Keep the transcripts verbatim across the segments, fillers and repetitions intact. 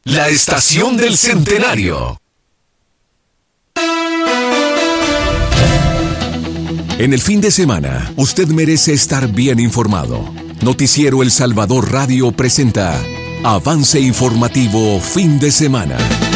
La estación del centenario. En el fin de semana, usted merece estar bien informado. Noticiero El Salvador Radio presenta Avance Informativo Fin de Semana.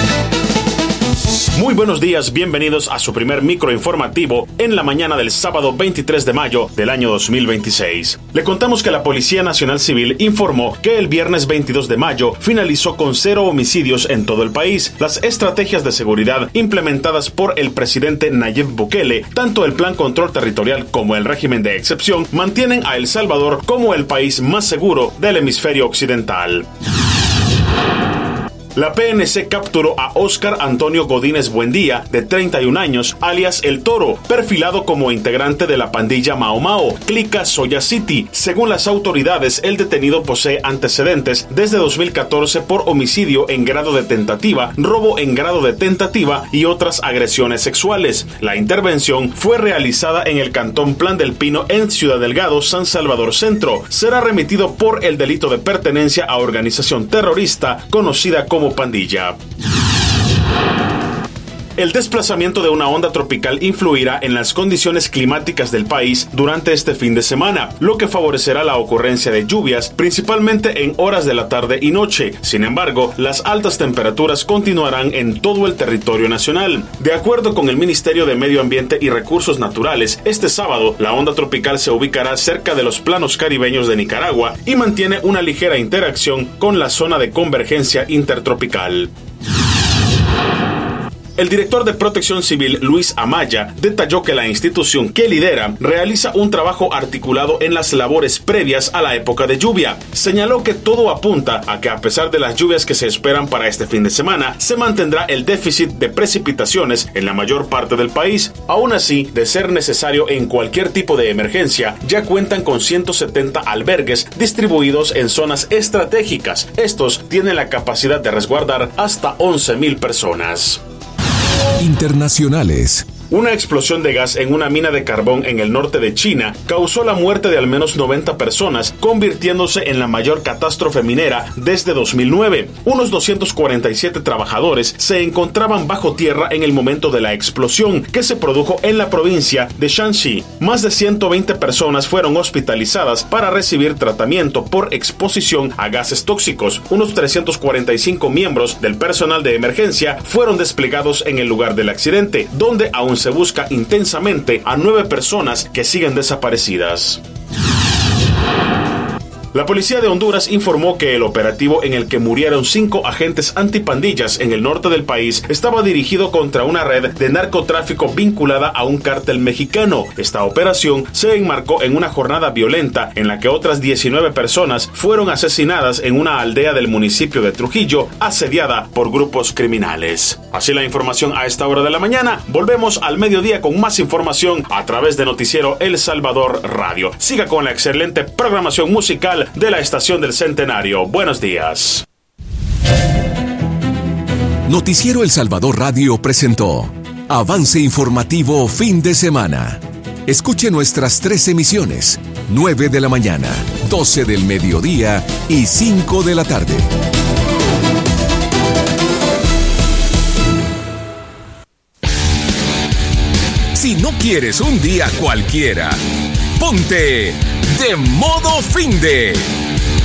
Muy buenos días, bienvenidos a su primer microinformativo en la mañana del sábado veintitrés de mayo del año dos mil veintiséis. Le contamos que la Policía Nacional Civil informó que el viernes veintidós de mayo finalizó con cero homicidios en todo el país. Las estrategias de seguridad implementadas por el presidente Nayib Bukele, tanto el Plan Control Territorial como el régimen de excepción, mantienen a El Salvador como el país más seguro del hemisferio occidental. La P N C capturó a Óscar Antonio Godínez Buendía, de treinta y un años, alias El Toro, perfilado como integrante de la pandilla Mao Mao, Clica Soya City. Según las autoridades, el detenido posee antecedentes desde dos mil catorce por homicidio en grado de tentativa, robo en grado de tentativa y otras agresiones sexuales. La intervención fue realizada en el Cantón Plan del Pino en Ciudad Delgado, San Salvador Centro. Será remitido por el delito de pertenencia a organización terrorista conocida como pandilla. El desplazamiento de una onda tropical influirá en las condiciones climáticas del país durante este fin de semana, lo que favorecerá la ocurrencia de lluvias, principalmente en horas de la tarde y noche. Sin embargo, las altas temperaturas continuarán en todo el territorio nacional. De acuerdo con el Ministerio de Medio Ambiente y Recursos Naturales, este sábado la onda tropical se ubicará cerca de los planos caribeños de Nicaragua y mantiene una ligera interacción con la zona de convergencia intertropical. El director de Protección Civil, Luis Amaya, detalló que la institución que lidera realiza un trabajo articulado en las labores previas a la época de lluvia. Señaló que todo apunta a que a pesar de las lluvias que se esperan para este fin de semana, se mantendrá el déficit de precipitaciones en la mayor parte del país. Aún así, de ser necesario en cualquier tipo de emergencia, ya cuentan con ciento setenta albergues distribuidos en zonas estratégicas. Estos tienen la capacidad de resguardar hasta once mil personas. Internacionales. Una explosión de gas en una mina de carbón en el norte de China causó la muerte de al menos noventa personas, convirtiéndose en la mayor catástrofe minera desde dos mil nueve. Unos doscientos cuarenta y siete trabajadores se encontraban bajo tierra en el momento de la explosión, que se produjo en la provincia de Shanxi. Más de ciento veinte personas fueron hospitalizadas para recibir tratamiento por exposición a gases tóxicos. Unos trescientos cuarenta y cinco miembros del personal de emergencia fueron desplegados en el lugar del accidente, donde aún se busca intensamente a nueve personas que siguen desaparecidas. La policía de Honduras informó que el operativo en el que murieron cinco agentes antipandillas en el norte del país estaba dirigido contra una red de narcotráfico vinculada a un cártel mexicano. Esta operación se enmarcó en una jornada violenta en la que otras diecinueve personas fueron asesinadas en una aldea del municipio de Trujillo, asediada por grupos criminales. Así la información a esta hora de la mañana. Volvemos al mediodía con más información a través de Noticiero El Salvador Radio. Siga con la excelente programación musical de la estación del centenario. Buenos días. Noticiero El Salvador Radio presentó Avance Informativo Fin de Semana. Escuche nuestras tres emisiones: nueve de la mañana, doce del mediodía y cinco de la tarde. Si no quieres un día cualquiera, ponte de modo finde.